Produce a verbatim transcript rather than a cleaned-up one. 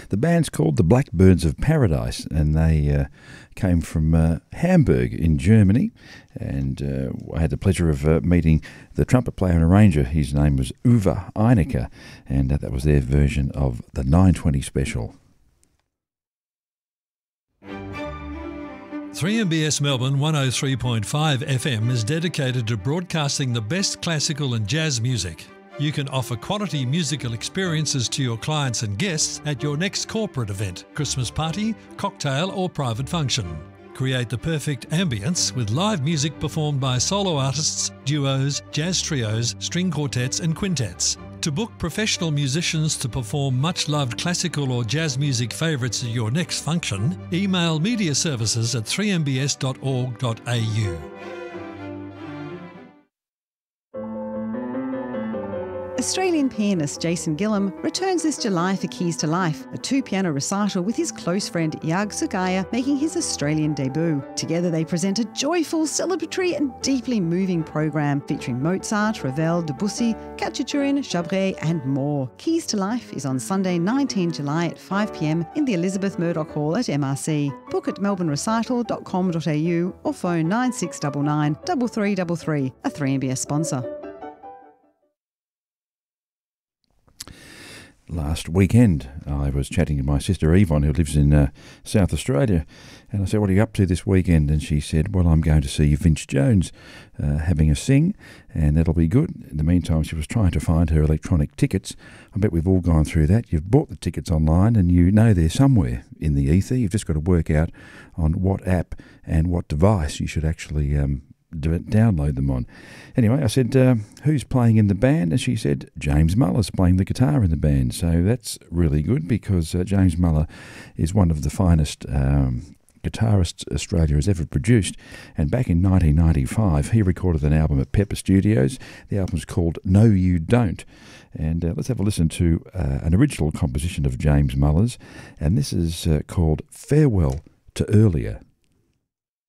The band's called the Blackbirds of Paradise, and they uh, came from uh, Hamburg in Germany. And uh, I had the pleasure of uh, meeting the trumpet player and arranger. His name was Uwe Einecker, and uh, that was their version of the nine twenty Special. three M B S Melbourne one oh three point five F M is dedicated to broadcasting the best classical and jazz music. You can offer quality musical experiences to your clients and guests at your next corporate event, Christmas party, cocktail or private function. Create the perfect ambience with live music performed by solo artists, duos, jazz trios, string quartets and quintets. To book professional musicians to perform much-loved classical or jazz music favourites at your next function, email media services at three m b s dot org dot a u. Australian pianist Jason Gillam returns this July for Keys to Life, a two-piano recital with his close friend Yag Sugaya making his Australian debut. Together they present a joyful, celebratory and deeply moving program featuring Mozart, Ravel, Debussy, Khachaturian, Chabré and more. Keys to Life is on Sunday the nineteenth of July at five p m in the Elizabeth Murdoch Hall at M R C. Book at melbourne recital dot com dot a u or phone nine six nine nine, three three three three, a three M B S sponsor. Last weekend, I was chatting to my sister Yvonne, who lives in uh, South Australia, and I said, what are you up to this weekend? And she said, well, I'm going to see Vince Jones uh, having a sing, and that'll be good. In the meantime, she was trying to find her electronic tickets. I bet we've all gone through that. You've bought the tickets online, and you know they're somewhere in the ether. You've just got to work out on what app and what device you should actually um, download them on. Anyway, I said, uh, who's playing in the band? And she said, James Muller's playing the guitar in the band. So that's really good because uh, James Muller is one of the finest um, guitarists Australia has ever produced. And back in nineteen ninety-five, he recorded an album at Pepper Studios. The album's called No You Don't. And uh, let's have a listen to uh, an original composition of James Muller's. And this is uh, called Farewell to Earlier.